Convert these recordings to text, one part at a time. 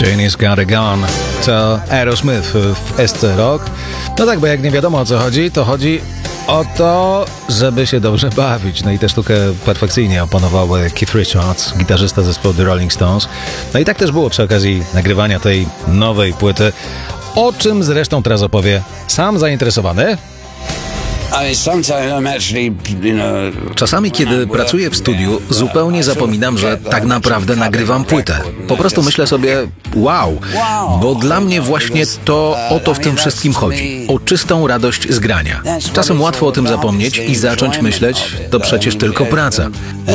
Janie's Got a Gun to Aerosmith w SC Rock. No tak, bo jak nie wiadomo o co chodzi, to chodzi o to, żeby się dobrze bawić. No i tę sztukę perfekcyjnie opanował Keith Richards, gitarzysta zespołu The Rolling Stones. No i tak też było przy okazji nagrywania tej nowej płyty, o czym zresztą teraz opowie sam zainteresowany. Czasami, kiedy pracuję w studiu, zupełnie zapominam, że tak naprawdę nagrywam płytę. Po prostu myślę sobie, wow, bo dla mnie właśnie to o to w tym wszystkim chodzi. O czystą radość z grania. Czasem łatwo o tym zapomnieć i zacząć myśleć, to przecież tylko praca.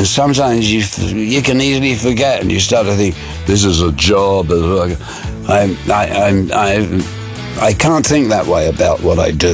I can't think that way about what I do.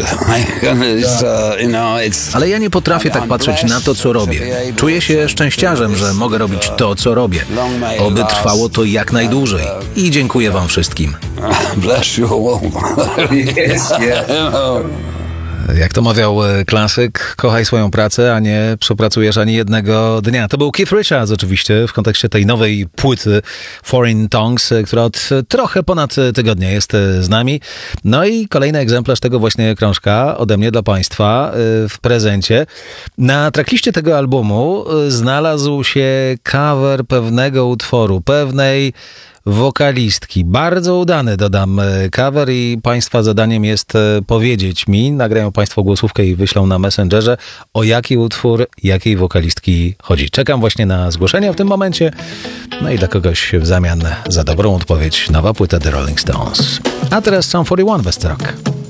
Ale ja nie potrafię tak patrzeć na to, co robię. Czuję się szczęściarzem, że mogę robić to, co robię. Oby trwało to jak najdłużej. I dziękuję wam wszystkim. Bless you all. Yes, yeah. Jak to mawiał klasyk, kochaj swoją pracę, a nie przepracujesz ani jednego dnia. To był Keith Richards oczywiście w kontekście tej nowej płyty Foreign Tongues, która od trochę ponad tygodnia jest z nami. No i kolejny egzemplarz tego właśnie krążka ode mnie dla Państwa w prezencie. Na trackliście tego albumu znalazł się cover pewnego utworu, pewnej wokalistki. Bardzo udany, dodam, cover i Państwa zadaniem jest powiedzieć mi, nagrają Państwo głosówkę i wyślą na Messengerze, o jaki utwór, jakiej wokalistki chodzi. Czekam właśnie na zgłoszenia w tym momencie. No i dla kogoś w zamian za dobrą odpowiedź nowa płyta The Rolling Stones. A teraz Sum 41 West Rock.